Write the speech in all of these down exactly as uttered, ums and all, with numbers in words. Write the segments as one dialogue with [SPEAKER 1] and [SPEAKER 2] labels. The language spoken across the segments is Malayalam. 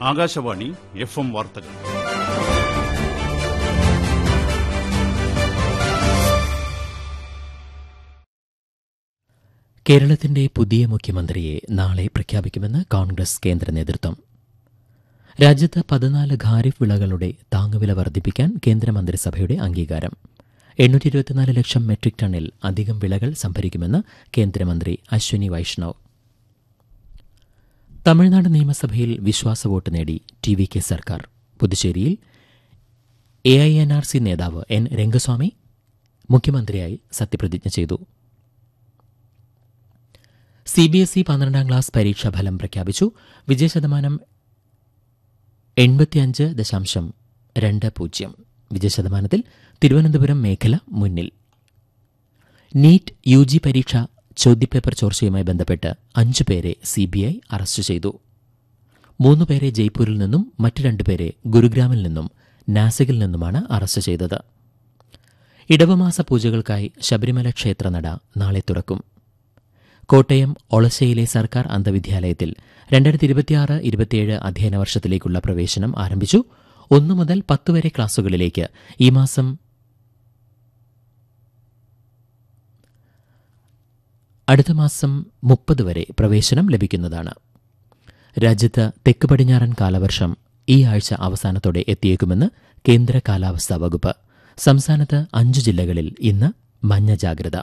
[SPEAKER 1] ആകാശവാണി എഫ് എം വാർത്തകൾ.
[SPEAKER 2] കേരളത്തിന്റെ പുതിയ മുഖ്യമന്ത്രിയെ നാളെ പ്രഖ്യാപിക്കുമെന്ന് കോൺഗ്രസ് കേന്ദ്ര നേതൃത്വം. രാജ്യത്ത് പതിനാല് ഖാരിഫ് വിളകളുടെ താങ്ങുവില വർദ്ധിപ്പിക്കാൻ കേന്ദ്രമന്ത്രിസഭയുടെ അംഗീകാരം. എണ്ണൂറ്റി ഇരുപത്തിനാല് ലക്ഷം മെട്രിക് ടണ്ണിൽ അധികം വിളകൾ സംഭരിക്കുമെന്ന് കേന്ദ്രമന്ത്രി അശ്വിനി വൈഷ്ണവ്. തമിഴ്നാട് നിയമസഭയിൽ വിശ്വാസവോട്ട് നേടി ടി വി കെ സർക്കാർ. പുതുച്ചേരിയിൽ A I N R C നേതാവ് എൻ രംഗസ്വാമി മുഖ്യമന്ത്രിയായി സത്യപ്രതിജ്ഞ ചെയ്തു. സി ബി എസ് ഇ പന്ത്രണ്ടാം ക്ലാസ് പരീക്ഷാഫലം പ്രഖ്യാപിച്ചു. വിജയശതമാനം എൺപത്തിയഞ്ച് ദശാംശം രണ്ട് പൂജ്യം. വിജയശതമാനത്തിൽ തിരുവനന്തപുരം മേഖല മുന്നിൽ. നീറ്റ് യു ജി പരീക്ഷ ചോദ്യപേപ്പർ ചോർച്ചയുമായി ബന്ധപ്പെട്ട് അഞ്ചുപേരെ സി ബി ഐ അറസ്റ്റ് ചെയ്തു. മൂന്നുപേരെ ജയ്പൂരിൽ നിന്നും മറ്റ് രണ്ടുപേരെ ഗുരുഗ്രാമിൽ നിന്നും നാസിക്കിൽ നിന്നുമാണ് അറസ്റ്റ് ചെയ്തത്. ഇടവമാസ പൂജകൾക്കായി ശബരിമല ക്ഷേത്രനട നാളെ തുറക്കും. കോട്ടയം ഒളശ്ശയിലെ സർക്കാർ അന്ധവിദ്യാലയത്തിൽ രണ്ടായിരത്തി ഇരുപത്തിയാറ് ഇരുപത്തിയേഴ് അധ്യയന വർഷത്തിലേക്കുള്ള പ്രവേശനം ആരംഭിച്ചു. ഒന്നു മുതൽ പത്ത് വരെ ക്ലാസുകളിലേക്ക് ഈ മാസം അടുത്ത മാസം മുപ്പത് വരെ പ്രവേശനം ലഭിക്കുന്നതാണ്. രാജ്യത്ത് തെക്ക് പടിഞ്ഞാറൻ കാലവർഷം ഈ ആഴ്ച അവസാനത്തോടെ എത്തിയേക്കുമെന്ന് കേന്ദ്ര കാലാവസ്ഥാ വകുപ്പ്. സംസ്ഥാനത്ത് അഞ്ചു ജില്ലകളിൽ ഇന്ന് മഞ്ഞ ജാഗ്രത.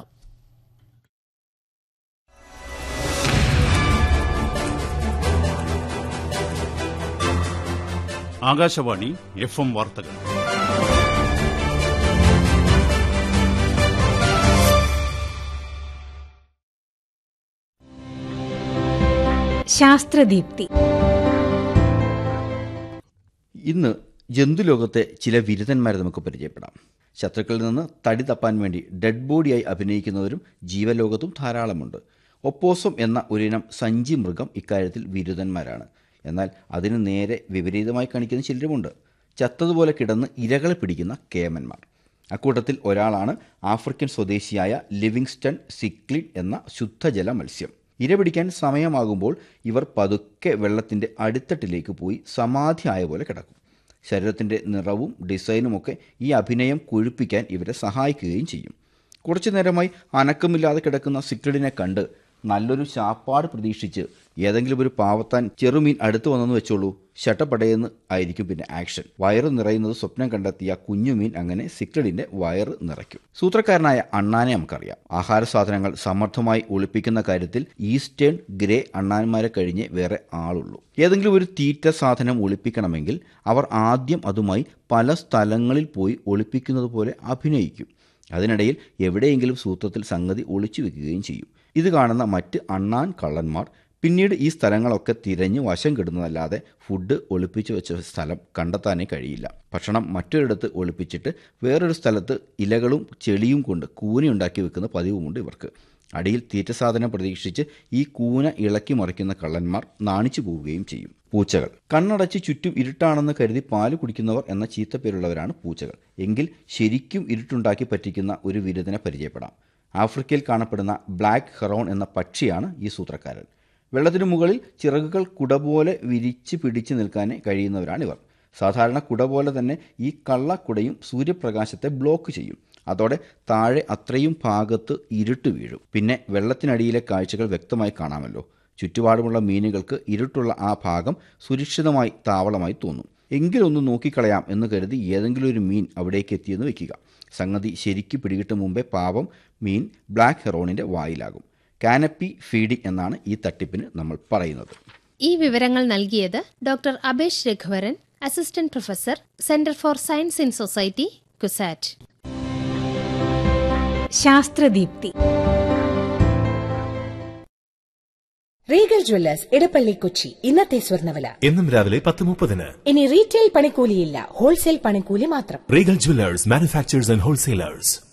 [SPEAKER 1] ആകാശവാണി എഫ് എം വാർത്തകൾ.
[SPEAKER 3] ശാസ്ത്രദീപ്തി.
[SPEAKER 4] ഇന്ന് ജന്തുലോകത്തെ ചില വിരുദ്ധന്മാരെ നമുക്ക് പരിചയപ്പെടാം. ശത്രുക്കളിൽ നിന്ന് തടി തപ്പാൻ വേണ്ടി ഡെഡ് ബോഡിയായി അഭിനയിക്കുന്നവരും ജീവലോകത്തും ധാരാളമുണ്ട്. ഒപ്പോസം എന്ന ഒരിനം സഞ്ചി മൃഗം ഇക്കാര്യത്തിൽ വിരുദ്ധന്മാരാണ്. എന്നാൽ അതിന് നേരെ വിപരീതമായി കാണിക്കുന്ന ചിലരുമുണ്ട്. ചത്തതുപോലെ കിടന്ന് ഇരകളെ പിടിക്കുന്ന കേമന്മാർ. അക്കൂട്ടത്തിൽ ഒരാളാണ് ആഫ്രിക്കൻ സ്വദേശിയായ ലിവിങ്സ്റ്റൺ സിക്ലിഡ് എന്ന ശുദ്ധജല മത്സ്യം. ഇര പിടിക്കാൻ സമയമാകുമ്പോൾ ഇവർ പതുക്കെ വെള്ളത്തിൻ്റെ അടിത്തട്ടിലേക്ക് പോയി സമാധി ആയ പോലെ കിടക്കും. ശരീരത്തിൻ്റെ നിറവും ഡിസൈനുമൊക്കെ ഈ അഭിനയം കൊഴുപ്പിക്കാൻ ഇവരെ സഹായിക്കുകയും ചെയ്യും. കുറച്ചു നേരമായി അനക്കമില്ലാതെ കിടക്കുന്ന സിക്ലിഡിനെ കണ്ട് നല്ലൊരു ശാപ്പാട് പ്രതീക്ഷിച്ച് ഏതെങ്കിലും ഒരു പാവത്താൻ ചെറുമീൻ അടുത്ത് വന്നെന്ന് വെച്ചോളൂ, ശട്ടപ്പടയെന്ന് ആയിരിക്കും പിന്നെ ആക്ഷൻ. വയറ് നിറയുന്നത് സ്വപ്നം കണ്ടെത്തിയ കുഞ്ഞുമീൻ അങ്ങനെ സിക്ലിഡിന്റെ വയറ് നിറയ്ക്കും. സൂത്രക്കാരനായ അണ്ണാനെ നമുക്കറിയാം. ആഹാര സാധനങ്ങൾ സമർത്ഥമായി ഒളിപ്പിക്കുന്ന കാര്യത്തിൽ ഈസ്റ്റേൺ ഗ്രേ അണ്ണാന്മാരെ കഴിഞ്ഞേ വേറെ ആളുള്ളൂ. ഏതെങ്കിലും ഒരു തീറ്റ സാധനം ഒളിപ്പിക്കണമെങ്കിൽ അവർ ആദ്യം അതുമായി പല സ്ഥലങ്ങളിൽ പോയി ഒളിപ്പിക്കുന്നത് പോലെ അഭിനയിക്കും. അതിനിടയിൽ എവിടെയെങ്കിലും സൂത്രത്തിൽ സംഗതി ഒളിച്ചു വെക്കുകയും ചെയ്യും. ഇത് കാണുന്ന മറ്റ് അണ്ണാൻ കള്ളന്മാർ പിന്നീട് ഈ സ്ഥലങ്ങളൊക്കെ തിരഞ്ഞ് വശം കിടുന്നതല്ലാതെ ഫുഡ് ഒളിപ്പിച്ചു വെച്ച സ്ഥലം കണ്ടെത്താനേ കഴിയില്ല. ഭക്ഷണം മറ്റൊരിടത്ത് ഒളിപ്പിച്ചിട്ട് വേറൊരു സ്ഥലത്ത് ഇലകളും ചെളിയും കൊണ്ട് കൂനയുണ്ടാക്കി വെക്കുന്ന പതിവുമുണ്ട് ഇവർക്ക്. അടിയിൽ തീറ്റ സാധനം പ്രതീക്ഷിച്ച് ഈ കൂന ഇളക്കി മറിക്കുന്ന കള്ളന്മാർ നാണിച്ചു പോവുകയും ചെയ്യും. പൂച്ചകൾ. കണ്ണടച്ച് ചുറ്റും ഇരുട്ടാണെന്ന് കരുതി പാല് കുടിക്കുന്നവർ എന്ന ചീത്തപ്പേരുള്ളവരാണ് പൂച്ചകൾ. എങ്കിൽ ശരിക്കും ഇരുട്ടുണ്ടാക്കി പറ്റിക്കുന്ന ഒരു വിരുദ്ധനെ പരിചയപ്പെടാം. ആഫ്രിക്കയിൽ കാണപ്പെടുന്ന ബ്ലാക്ക് ഹെറോൺ എന്ന പക്ഷിയാണ് ഈ സൂത്രക്കാരൻ. വെള്ളത്തിനു മുകളിൽ ചിറകുകൾ കുട പോലെ വിരിച്ച് പിടിച്ചു നിൽക്കാൻ കഴിയുന്നവരാണിവർ. സാധാരണ കുട പോലെ തന്നെ ഈ കള്ളക്കുടയും സൂര്യപ്രകാശത്തെ ബ്ലോക്ക് ചെയ്യും. അതോടെ താഴെ അത്രയും ഭാഗത്ത് ഇരുട്ട് വീഴും. പിന്നെ വെള്ളത്തിനടിയിലെ കാഴ്ചകൾ വ്യക്തമായി കാണാമല്ലോ. ചുറ്റുപാടുമുള്ള മീനുകൾക്ക് ഇരുട്ടുള്ള ആ ഭാഗം സുരക്ഷിതമായി താവളമായി തോന്നും. എങ്കിലൊന്ന് നോക്കിക്കളയാം എന്ന് കരുതി ഏതെങ്കിലും ഒരു മീൻ അവിടേക്ക് എത്തിയെന്ന് വെക്കുക. സംഗതി ശരിക്ക് പിടികിട്ടും മുമ്പേ പാവം മീൻ ബ്ലാക്ക് ഹെറോണിൻ്റെ വായിലാകും. കാനപ്പി ഫീഡിംഗ് എന്നാണ് ഈ തട്ടിപ്പിന് നമ്മൾ പറയുന്നത്.
[SPEAKER 3] ഈ വിവരങ്ങൾ നൽകിയത് doctor Abesh Raghuvaran, assistant professor, centre for science in society, CUSAT. ശാസ്ത്രദീപ്തി.
[SPEAKER 5] Regal Jewellers Edappally Kochi. ഇന്നത്തെ സ്വർണ്ണവില
[SPEAKER 6] എന്നും രാവിലെ പത്ത് മുപ്പതിന്.
[SPEAKER 5] ഇനി റീറ്റെയിൽ പണിക്കൂലിയില്ല, ഹോൾസെയിൽ പണിക്കൂലി മാത്രം.
[SPEAKER 6] Regal Jewellers, manufacturers and wholesalers.